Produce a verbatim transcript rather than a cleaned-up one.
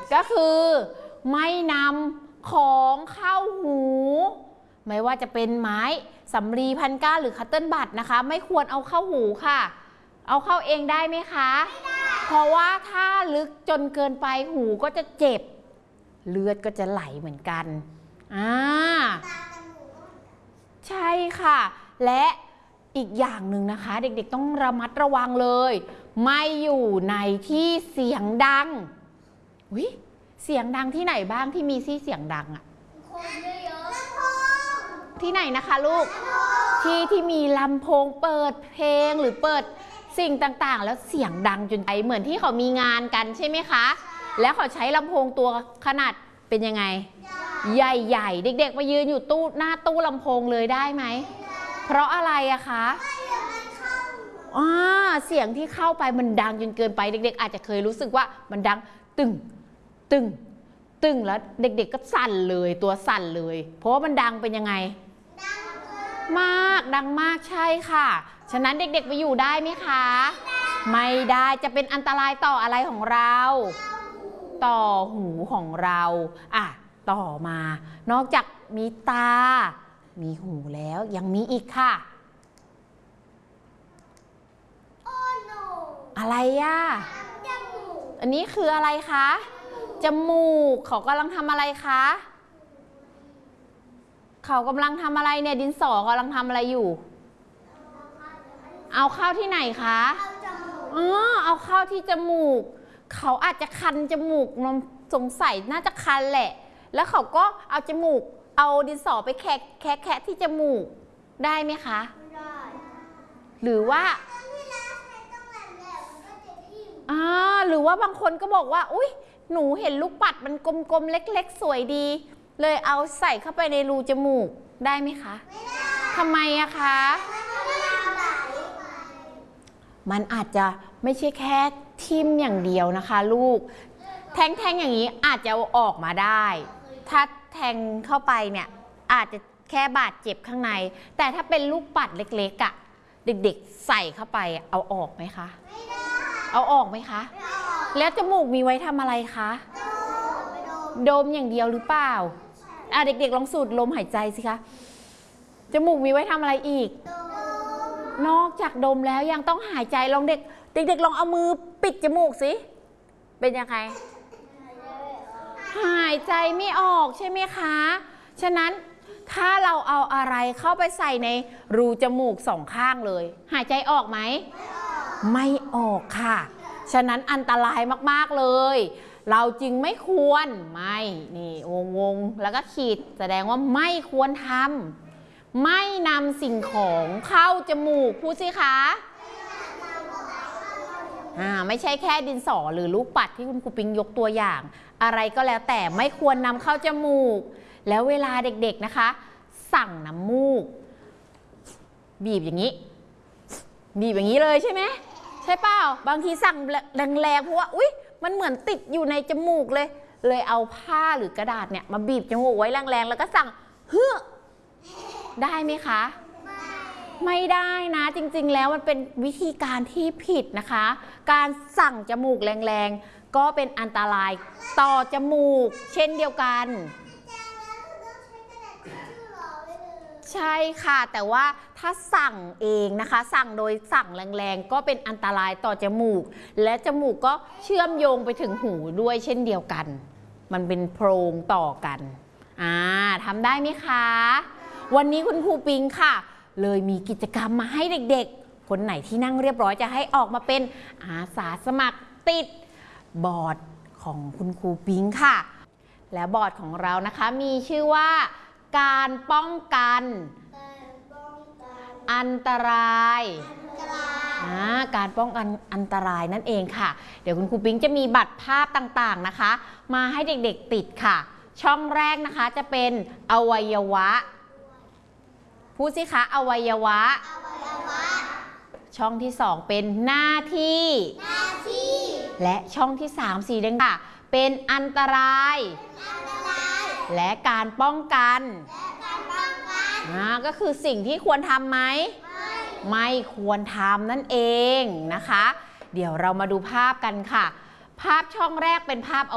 ก็คือไม่นำของเข้าหูไม่ว่าจะเป็นไม้สำลีพันก้านหรือคัตเติ้ลบัตนะคะไม่ควรเอาเข้าหูค่ะเอาเข้าเองได้ไหมคะไม่ได้เพราะว่าถ้าลึกจนเกินไปหูก็จะเจ็บเลือดก็จะไหลเหมือนกันอ่าใช่ค่ะและอีกอย่างหนึ่งนะคะเด็กๆต้องระมัดระวังเลยไม่อยู่ในที่เสียงดังอุ๊ยเสียงดังที่ไหนบ้างที่มีที่เสียงดังอะที่ไหนนะคะลูกที่ที่มีลำโพงเปิดเพลงหรือเปิดสิ่งต่างๆแล้วเสียงดังจนไปเหมือนที่เขามีงานกันใช่ไหมคะแล้วเขาใช้ลำโพงตัวขนาดเป็นยังไงใหญ่ๆเด็กๆมายืนอยู่ตู้หน้าตู้ลำโพงเลยได้ไหมเพราะอะไรอะคะอ่าเสียงที่เข้าไปมันดังจนเกินไปเด็กๆอาจจะเคยรู้สึกว่ามันดังตึงตึงตึงแล้วเด็กๆก็สั่นเลยตัวสั่นเลยเพราะว่ามันดังเป็นยังไงมากดังมากใช่ค่ะฉะนั้นเด็กๆไปอยู่ได้ไหมคะไม่ได้จะเป็นอันตรายต่ออะไรของเราต่อหูของเราอ่ะต่อมานอกจากมีตามีหูแล้วยังมีอีกค่ะอะไรอ่ะอันนี้คืออะไรคะจมูกเขากำลังทำอะไรคะเขากำลังทำอะไรเนี่ยดินสอกำลังทำอะไรอยู่เอาเข้าที่ไหนคะอ๋อเอาเข้าที่จมูกเขาอาจจะคันจมูกมันสงสัยน่าจะคันแหละแล้วเขาก็เอาจมูกเอาดินสอไปแคะแคะแคะที่จมูกได้ไหมคะไม่ได้หรือว่าอ่าหรือว่าบางคนก็บอกว่าอุ๊ยหนูเห็นลูกปัดมันกลมๆเล็กๆสวยดีเลยเอาใส่เข้าไปในรูจมูกได้ไหมคะไม่ได้ทำไมอะคะมันอาจจะไม่ใช่แค่ทิ่มอย่างเดียวนะคะลูกแทงๆอย่างนี้อาจจะเอาออกมาได้ถ้าแทงเข้าไปเนี่ยอาจจะแค่บาดเจ็บข้างในแต่ถ้าเป็นลูกปัดเล็กๆอะเด็กๆใส่เข้าไปเอาออกไหมคะไม่ได้เอาออกไหมคะแล้วจมูกมีไว้ทำอะไรคะดมอย่างเดียวหรือเปล่าอ่ะเด็กๆลองสูดลมหายใจสิคะจมูกมีไว้ทำอะไรอีกนอกจากดมแล้วยังต้องหายใจลองเด็กเด็กๆลองเอามือปิดจมูกสิเป็นยังไงหายใจไม่ออกใช่ไหมคะฉะนั้นถ้าเราเอาอะไรเข้าไปใส่ในรูจมูกสองข้างเลยหายใจออกไหมไม่ออกค่ะฉะนั้นอันตรายมากๆเลยเราจึงไม่ควรไม่นี่วงวงแล้วก็ขีดแสดงว่าไม่ควรทำไม่นำสิ่งของเข้าจมูกพูดสิคะอ่าไม่ใช่แค่ดินสอหรือลูกปัดที่คุณครูปิงยกตัวอย่างอะไรก็แล้วแต่ไม่ควรนำเข้าจมูกแล้วเวลาเด็กๆนะคะสั่งน้ำมูกบีบอย่างนี้บีบอย่างนี้เลยใช่ไหมใช่เปล่าบางทีสั่งแรงๆเพราะว่าอุ๊ยมันเหมือนติดอยู่ในจมูกเลยเลยเอาผ้าหรือกระดาษเนี่ยมาบีบจมูกไว้แรงๆแล้วก็สั่งเฮ้อได้ไหมคะไม่ได้นะจริงๆแล้วมันเป็นวิธีการที่ผิดนะคะการสั่งจมูกแรงๆก็เป็นอันตรายต่อจมูกเช่นเดียวกันใช่ค่ะแต่ว่าถ้าสั่งเองนะคะสั่งโดยสั่งแรงๆก็เป็นอันตรายต่อจมูกและจมูกก็เชื่อมโยงไปถึงหูด้วยเช่นเดียวกันมันเป็นโพรงต่อกันอ่าทำได้ไหมคะวันนี้คุณครูปิงค่ะเลยมีกิจกรรมมาให้เด็กๆคนไหนที่นั่งเรียบร้อยจะให้ออกมาเป็นอาสาสมัครติดบอร์ดของคุณครูปิงค่ะและบอร์ดของเรานะคะมีชื่อว่าการป้องกันอันตรายการป้องกันอันตรายนั่นเองค่ะเดี๋ยวคุณครูปิงจะมีบัตรภาพต่างๆนะคะมาให้เด็กๆติดค่ะช่องแรกนะคะจะเป็นอวัยวะพูดสิคะอวัยวะช่องที่สองเป็นหน้าที่และช่องที่สามสีแดงค่ะเป็นอันตรายและการป้องกันอ่าก็คือสิ่งที่ควรทำไหมไม่ควรทำนั่นเองนะคะเดี๋ยวเรามาดูภาพกันค่ะภาพช่องแรกเป็นภาพ